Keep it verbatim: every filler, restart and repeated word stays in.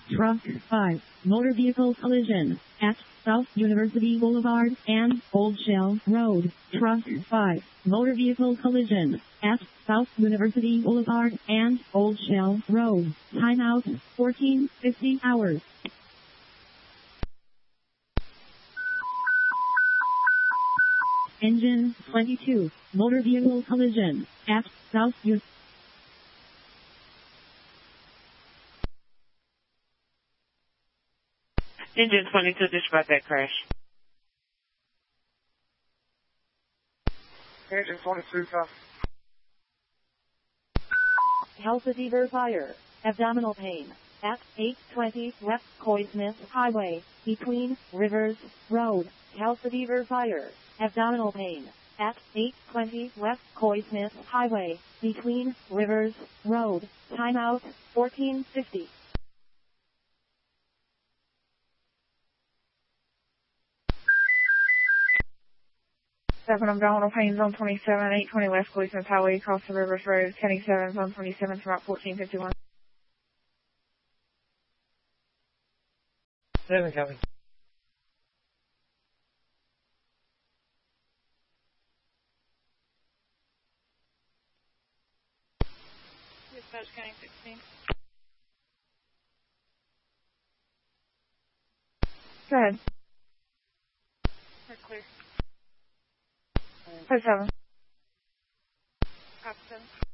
Truck five, motor vehicle collision at South University Boulevard and Old Shell Road. Truck five, motor vehicle collision at South University Boulevard and Old Shell Road. Timeout fourteen fifty hours. Engine twenty-two, motor vehicle collision at South U. Engine twenty-two, dispatch that crash. Engine twenty-two, copy. Tulsa Fever Fire, abdominal pain, at eight twenty West Coy-Smith Highway, between Rivers Road. Tulsa Fever Fire, abdominal pain, at eight twenty West Coy-Smith Highway, between Rivers Road. Timeout fourteen fifty. Seven abdominal pain, zone twenty-seven, eight twenty West Coy-Smith Highway, across the Rivers Road, County seven, zone twenty-seven, from about fourteen fifty-one. Seven coming. Dispatch County sixteen. Go ahead. We're clear. Code seven. Copy seven.